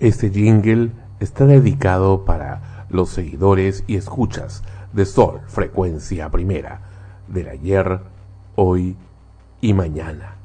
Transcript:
Este jingle está dedicado para los seguidores y escuchas de Sol Frecuencia Primera, del ayer, hoy y mañana.